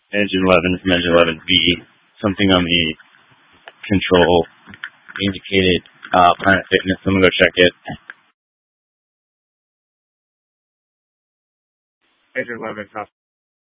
Engine 11 from Engine 11B. Something on the control indicated Planet Fitness. I'm gonna go check it. Engine 11,